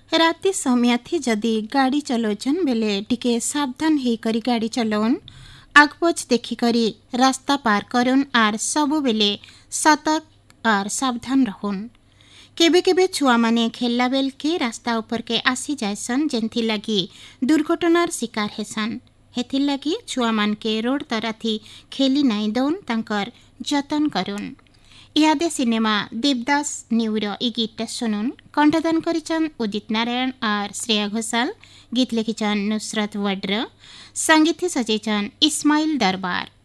राति समय थी जदि गाड़ी चलाउछन बेले टिके सावधान होकर गाड़ी चलाउन। आगपच देखिकरी रास्ता पार करुन आर सबु बेले सतर्क आर सावधान रहन। केबे केबे छुआ माने खेलला बेल के रास्ता ऊपर के आसी जायसन जेंथि लगी दुर्घटनार शिकार हेसन। हेथिर लगी छुआ मान के रोड तरथी खेली नाई दौन तांकर जतन करुन। इहादे सिनेमा देवदास न्यूर ई गीतटा सुनुन। कंठदान करिछन उदित नारायण और श्रेया घोषाल। गीत लिखिछन नुसरत वड्र। संगीत सजेछन इस्माइल दरबार।